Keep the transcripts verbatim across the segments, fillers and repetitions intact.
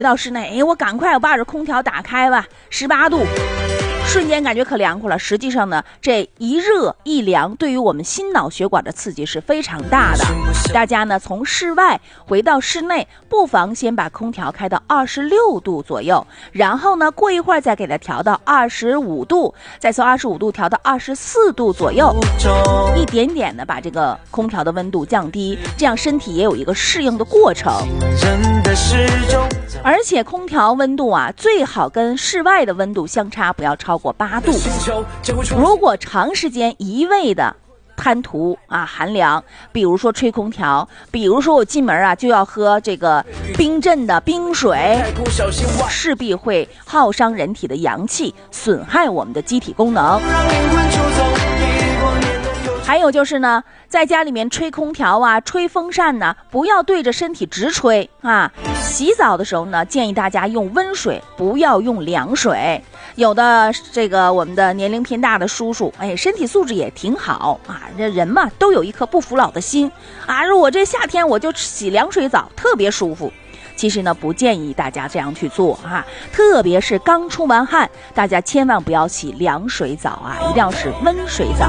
到室内，哎，我赶快我把这空调打开吧，十八度。瞬间感觉可凉快了。实际上呢，这一热一凉对于我们心脑血管的刺激是非常大的。大家呢从室外回到室内，不妨先把空调开到二十六度左右，然后呢过一会儿再给它调到二十五度，再从二十五度调到二十四度左右，一点点的把这个空调的温度降低，这样身体也有一个适应的过程。而且空调温度啊，最好跟室外的温度相差不要超过八度。如果长时间一味的贪图啊寒凉，比如说吹空调，比如说我进门啊就要喝这个冰镇的冰水，势必会耗伤人体的阳气，损害我们的机体功能。还有就是呢，在家里面吹空调啊，吹风扇呢，不要对着身体直吹啊。洗澡的时候呢，建议大家用温水，不要用凉水。有的这个我们的年龄偏大的叔叔，哎，身体素质也挺好啊，这人嘛都有一颗不服老的心啊。我这夏天我就洗凉水澡，特别舒服。其实呢，不建议大家这样去做啊，特别是刚出完汗，大家千万不要洗凉水澡啊，一定要是温水澡。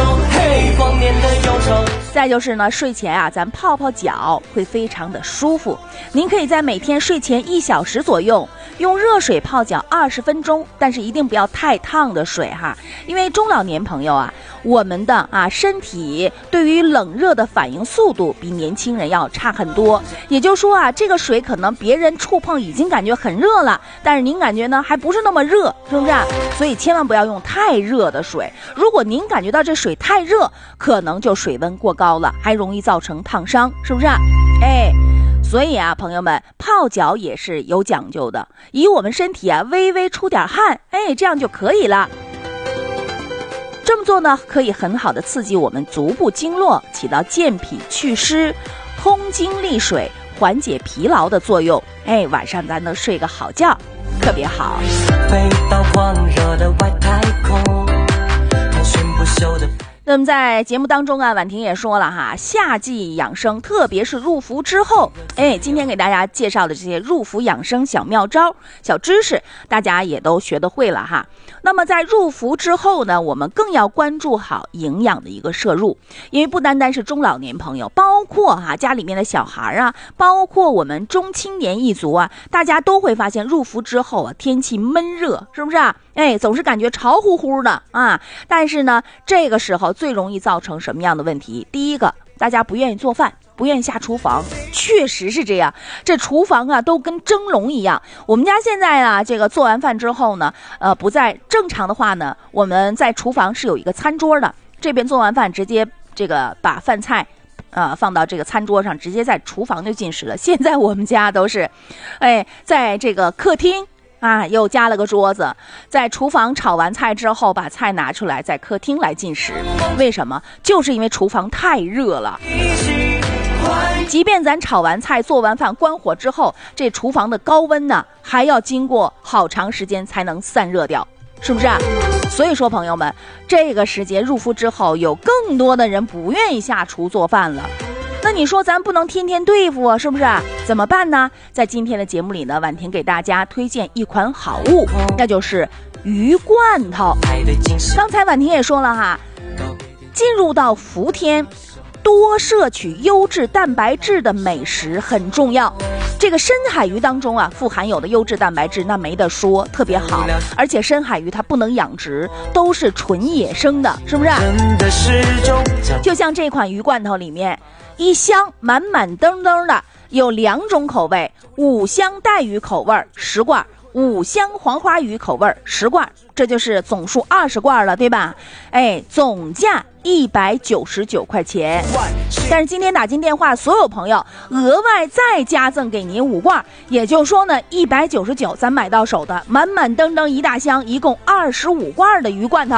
再就是呢，睡前啊，咱泡泡脚会非常的舒服。您可以在每天睡前一小时左右，用热水泡脚二十分钟，但是一定不要太烫的水哈，因为中老年朋友啊，我们的啊身体对于冷热的反应速度比年轻人要差很多。也就是说啊，这个水可能别人触碰已经感觉很热了，但是您感觉呢还不是那么热，是不是啊？所以千万不要用太热的水。如果您感觉到这水太热，可能就水温过高了，还容易造成烫伤，是不是啊？哎，所以啊，朋友们，泡脚也是有讲究的，以我们身体啊微微出点汗，哎，这样就可以了。这么做呢，可以很好的刺激我们足部经络，起到健脾祛湿、通经利水、缓解疲劳的作用。哎，晚上咱能睡个好觉，特别好。飞到狂热的外太空，探寻不休的。那么在节目当中啊，婉婷也说了哈，夏季养生，特别是入伏之后，哎，今天给大家介绍的这些入伏养生小妙招、小知识，大家也都学得会了哈。那么在入伏之后呢，我们更要关注好营养的一个摄入，因为不单单是中老年朋友，包括哈、啊、家里面的小孩啊，包括我们中青年一族啊，大家都会发现入伏之后啊，天气闷热，是不是啊？哎，总是感觉潮乎乎的啊。但是呢，这个时候最容易造成什么样的问题？第一个，大家不愿意做饭，不愿意下厨房，确实是这样。这厨房啊，都跟蒸笼一样。我们家现在啊，这个做完饭之后呢，呃，不在正常的话呢，我们在厨房是有一个餐桌的，这边做完饭直接这个把饭菜。呃，放到这个餐桌上，直接在厨房就进食了。现在我们家都是，哎，在这个客厅啊，又加了个桌子，在厨房炒完菜之后，把菜拿出来，在客厅来进食。为什么？就是因为厨房太热了。即便咱炒完菜、做完饭、关火之后，这厨房的高温呢，还要经过好长时间才能散热掉。是不是啊？所以说朋友们，这个时节入伏之后，有更多的人不愿意下厨做饭了。那你说咱不能天天对付啊，是不是啊？怎么办呢？在今天的节目里呢，婉婷给大家推荐一款好物，那就是鱼罐头。刚才婉婷也说了哈，进入到伏天，多摄取优质蛋白质的美食很重要。这个深海鱼当中啊，富含有的优质蛋白质那没得说，特别好。而且深海鱼它不能养殖，都是纯野生的，是不是？就像这款鱼罐头里面，一箱满满登登的，有两种口味，五香带鱼口味十罐，五香黄花鱼口味十罐，这就是总数二十罐了，对吧？哎，总价一百九十九块钱。但是今天打进电话，所有朋友额外再加赠给您五罐，也就是说呢，一百九十九咱买到手的满满登登一大箱，一共二十五罐的鱼罐头。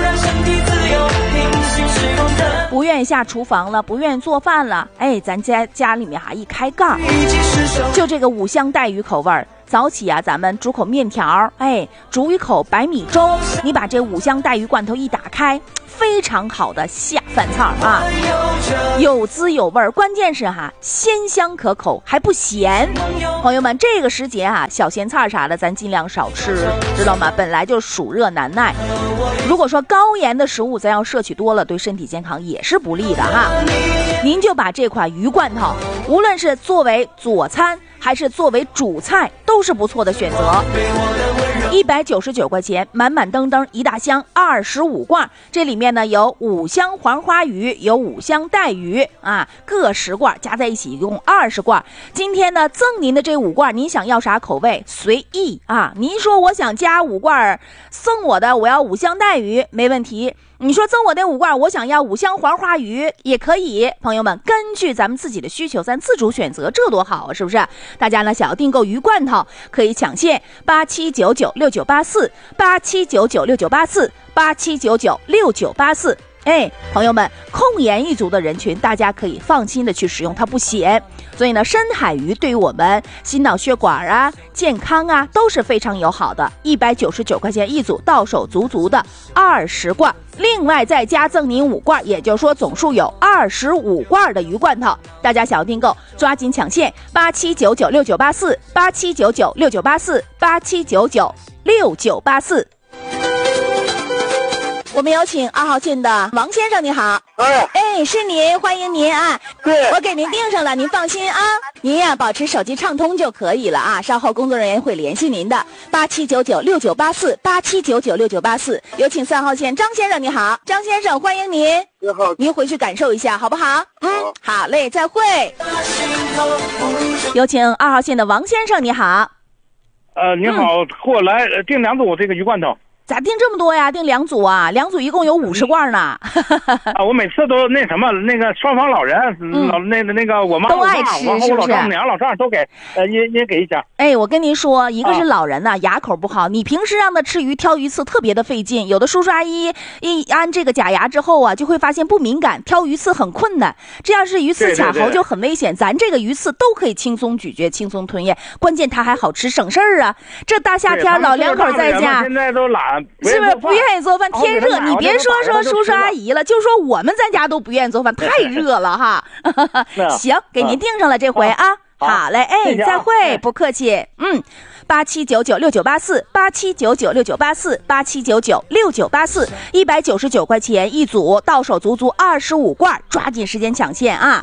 不愿意下厨房了，不愿意做饭了，哎，咱家家里面还一开盖，就这个五香带鱼口味， 早起啊，咱们煮口面条，哎，煮一口白米粥，你把这五香带鱼罐头一打开，非常好的下饭菜啊，有滋有味儿，关键是哈鲜香可口还不咸。朋友们，这个时节啊，小咸菜啥的咱尽量少吃，知道吗？本来就暑热难耐，如果说高盐的食物咱要摄取多了，对身体健康也是不利的哈。您就把这款鱼罐头，无论是作为佐餐还是作为主菜，都是不错的选择。一百九十九块钱，满满登登一大箱，二十五罐。这里面呢有五香黄花鱼，有五香带鱼啊，各十罐，加在一起一共二十罐。今天呢赠您的这五罐，您想要啥口味随意啊。您说我想加五罐，送我的我要五香带鱼，没问题。你说赠我那五罐，我想要五香黄花鱼也可以。朋友们，根据咱们自己的需求，咱自主选择，这多好啊，是不是？大家呢想要订购鱼罐头，可以抢现八七九九六九八四八七九九六九八四八七九九六九八四。哎，朋友们，控盐一族的人群，大家可以放心的去使用，它不咸。所以呢，深海鱼对于我们心脑血管啊、健康啊都是非常友好的。一百九十九块钱一组，到手足足的二十罐，另外再加赠您五罐，也就是说总数有二十五罐的鱼罐头。大家想要订购，抓紧抢现八七九九六九八四八七九九六九八四八七九九六九八四。我们有请二号线的王先生，你好。 哎， 哎，是您，欢迎您啊！ 对， 我给您订上了，您放心啊。您呀、啊，保持手机畅通就可以了啊。稍后工作人员会联系您的。八七九九六九八四八七九九六九八四。有请三号线张先生，你好，张先生，欢迎您。 你好， 您回去感受一下，好不好？嗯，好嘞，再会。有请二号线的王先生，你好。 呃，你好，嗯、给我来订两组这个鱼罐头。 咋订这么多呀？订两组啊，两组一共有五十罐呢。 啊，我每次都那什么，那个双方老人，嗯、老那个那个我妈都爱吃， 我是不是？ 我老丈母娘、老丈人都给，呃，也也给一箱。 哎，我跟您说，一个是老人呐、啊，牙口不好，你平时让他吃鱼挑鱼刺特别的费劲，有的叔叔阿姨一安这个假牙之后啊，就会发现不敏感，挑鱼刺很困难。这要是鱼刺卡喉就很危险，对对对，咱这个鱼刺都可以轻松咀嚼、轻松吞咽，关键它还好吃，省事儿啊。这大夏天老两口在家， 现在都懒， 是不是不愿意做饭？天热，你别说说叔叔阿姨了，就说我们在家都不愿意做饭，太热了哈。行，给您订上了这回啊。好嘞，哎，再会，不客气。嗯，八七九九六九八四八七九九六九八四八七九九六九八四，一百九十九块钱一组，到手足足二十五罐，抓紧时间抢现啊！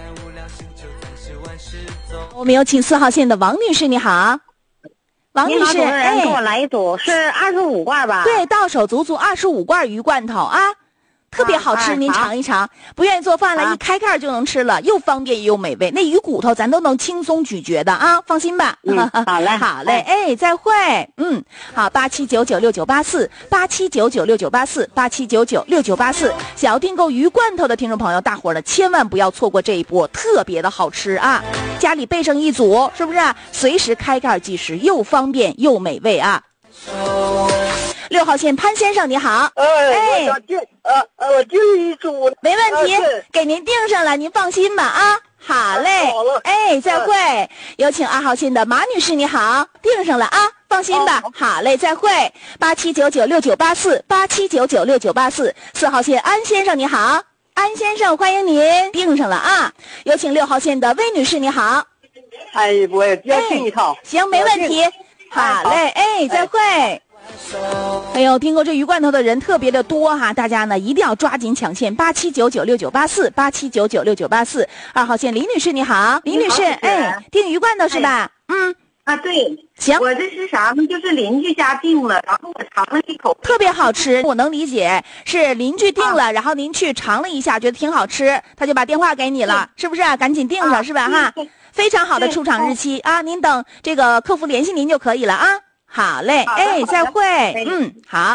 我们有请四号线的王女士，你好。王女士， 哎，给我来一组，是二十五罐吧？ 对，到手足足二十五罐鱼罐头啊，特别好吃，啊、您尝一尝。不愿意做饭了，啊、一开盖就能吃了，又方便又美味。那鱼骨头咱都能轻松咀嚼的啊，放心吧。 嗯，好嘞， 好嘞，哎，再会。嗯，好，八七九九六九八四，八七九九六九八四，八七九九六九八四。想要订购鱼罐头的听众朋友，大伙儿呢千万不要错过这一波，特别的好吃啊！家里备上一组，是不是、啊？随时开盖即食，又方便又美味啊！六号线潘先生，你好。 哎，哎我想订，呃呃，我订一组。 没问题，给您订上了，您放心吧啊。好嘞， 好了， 哎，再会。哎、有请二号线的马女士，你好，订上了啊，放心吧。好嘞，再会。八七九九六九八四，八七九九六九八四。四号线安先生，你好。安先生，欢迎您，订上了啊！有请六号线的魏女士，你好。 哎，我也要订一套。 哎、行，没问题。好嘞，哎，再会。哎呦，订购这鱼罐头的人特别的多哈，大家呢一定要抓紧抢现，八七九九六九八四，八七九九六九八四。二号线李女士，你好，李女士，哎，订鱼罐头是吧？哎、嗯。 啊，对， 行， 我这是啥呢？就是邻居家订了，然后我尝了一口， 特别好吃。我能理解，是邻居订了，啊、然后您去尝了一下，觉得挺好吃，他就把电话给你了，是不是、啊？赶紧订上、啊、是吧？哈，非常好的出厂日期啊，您等这个客服联系您就可以了啊。好嘞，哎，再会，嗯，好。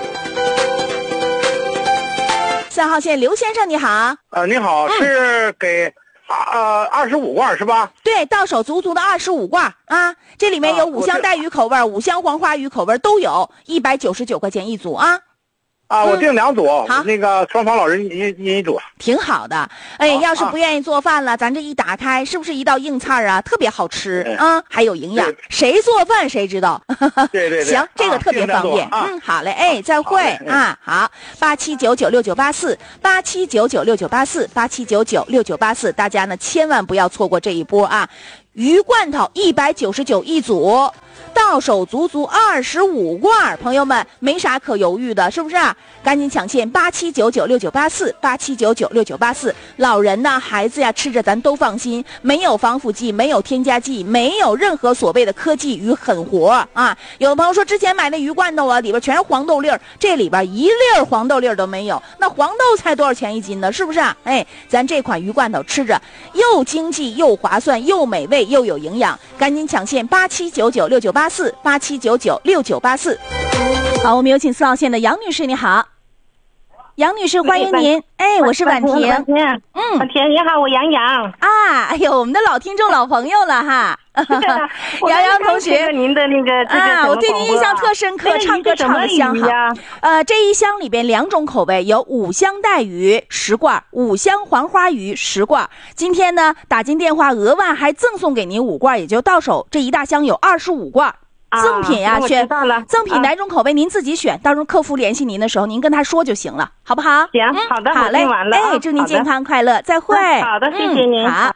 三号线刘先生，你好。 呃，你好，嗯、是给。呃，二十五罐是吧？ 对，到手足足的二十五罐啊！这里面有五香带鱼口味、啊、五香黄花鱼口味都有，一百九十九块钱一组啊。 啊，我订两组， 好， 那个双方老人一一一组， 挺好的。哎，要是不愿意做饭了，咱这一打开，是不是一道硬菜啊？特别好吃啊，还有营养。谁做饭谁知道。 对对对。 行，这个特别方便。嗯，好嘞，哎，再会啊，好，八七九九六九八四，八七九九六九八四，八七九九六九八四，大家呢千万不要错过这一波啊！鱼罐头一百九十九一组。到手足足二十五罐，朋友们没啥可犹豫的，是不是啊？赶紧抢现八七九九六九八四，八七九九六九八四。老人呐，孩子呀，吃着咱都放心，没有防腐剂，没有添加剂，没有任何所谓的科技与狠活啊！有的朋友说，之前买那鱼罐头啊，里边全是黄豆粒儿，这里边一粒儿黄豆粒儿都没有。那黄豆才多少钱一斤呢？是不是啊？哎，咱这款鱼罐头吃着又经济又划算又美味又有营养，赶紧抢现八七九九六九八四，八七九九六九八四。好，我们有请四号线的杨女士，你好。杨女士，欢迎您。哎，我是婉婷。 婉婷， 嗯， 婉婷你好，我杨洋啊。哎呦，我们的老听众、老朋友了哈。杨洋同学， 您的那个这个啊，我对您印象特深刻，唱歌唱得香好。呃，这一箱里边两种口味，有五香带鱼十罐，五香黄花鱼十罐。今天呢，打进电话额外还赠送给您五罐，也就到手这一大箱有二十五罐。赠品呀、啊，选赠品哪种口味您自己选，到时候客服联系您的时候，您跟他说就行了，好不好？ 行，嗯、好的， 好嘞， 完了哎，祝您健康快乐，再会。 好的，谢谢您。 嗯、好。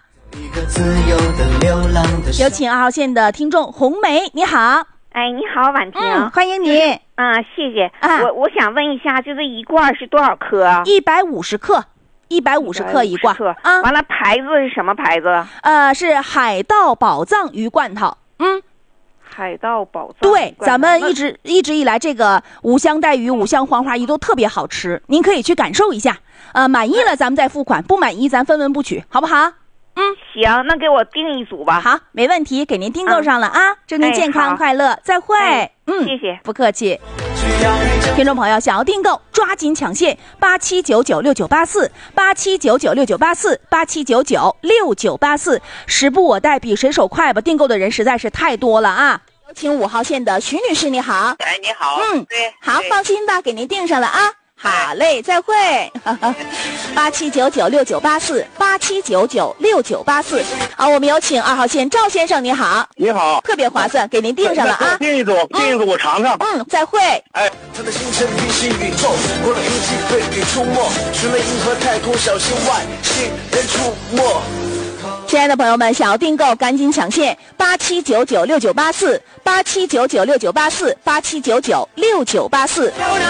有请二号线的听众红梅，你好。 哎，你好，婉婷、 嗯，欢迎您。 啊，谢谢。 啊、 我我想问一下，就这一罐是多少克啊？ 一百五十克。一百五十克一罐啊。完了，牌子是什么牌子？ 呃，是海盗宝藏鱼罐头。嗯。 海盗宝藏对，咱们一直一直以来这个五香带鱼、五香黄花鱼都特别好吃，您可以去感受一下。呃，满意了咱们再付款，不满意咱分文不取，好不好？ 嗯，行，那给我订一组吧。 好，没问题，给您订购上了、嗯、啊！祝您健康、哎、快乐，再会。 哎、 嗯， 谢谢， 不客气。听众朋友，想要订购，抓紧抢现八七九九六九八四，八七九九六九八四，八七九九六九八四。时不我待，比谁手快吧？订购的人实在是太多了啊！有请五号线的徐女士，你好。 哎，你好。 嗯， 对， 好，放心吧，给您订上了啊。好嘞，再会。八七九九六九八四，八七九九六九八四。好，我们有请二号线赵先生，你好。 你好， 特别划算，给您订上了啊。 订一组，订一组，我尝尝。 嗯，再会。 哎， 他的星辰平行宇宙，过了云际对比出没，除了银河太空，小心外星人出没。 亲爱的朋友们，想要订购赶紧抢现八七九九六九八四，八七九九六九八四，八七九九六九八四。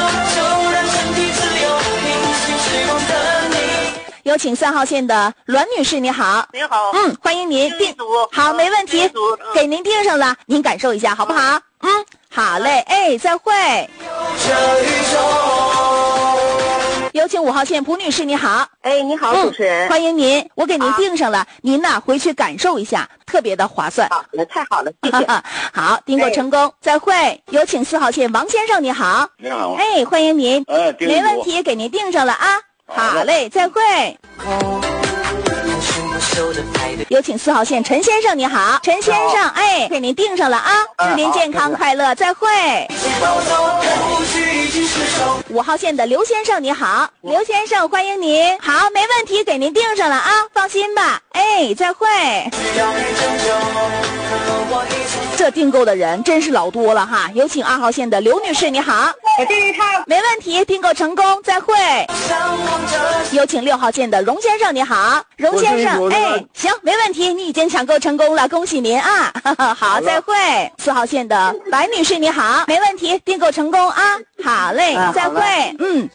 有请三号线的栾女士，你好。 你好。 嗯，欢迎您订。好，没问题，给您订上了，您感受一下好不好？嗯，好嘞，哎，再会。有请五号线蒲女士，你好。 哎，你好，主持人、 嗯，欢迎您，我给您订上了，啊、您呢回去感受一下，特别的划算。 好，那太好了，谢谢。 好，订购成功，哎、再会。有请四号线王先生，你好。 你好。 哎，欢迎您。 哎， 没问题，给您订上了啊。好嘞，再会。有请四号线陈先生，你好，陈先生，哎，给您订上了啊，祝您健康快乐，再会。五号线的刘先生，你好，刘先生，欢迎您。好，没问题，给您订上了啊，放心吧。哎，再会。这订购的人真是老多了哈，有请二号线的刘女士，你好。 我订一套， 没问题，订购成功，再会。有请六号线的荣先生，你好，荣先生，哎，行，没问题，你已经抢购成功了，恭喜您啊！好，好再会。四号线的白女士，你好，没问题，订购成功啊！好嘞，啊、再会。嗯。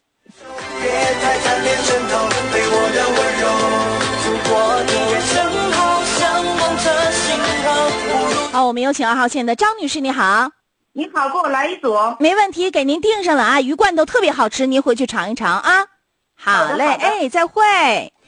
好，我们有请二号线的张女士，你好。 你好，给我来一组。 没问题，给您订上了啊，鱼罐头特别好吃，您回去尝一尝啊。好嘞，哎，再会。